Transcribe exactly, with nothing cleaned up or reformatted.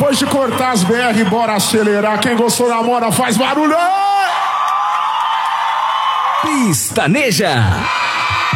Depois de cortar as B R, bora acelerar. Quem gostou da moda faz barulho. Pistaneja.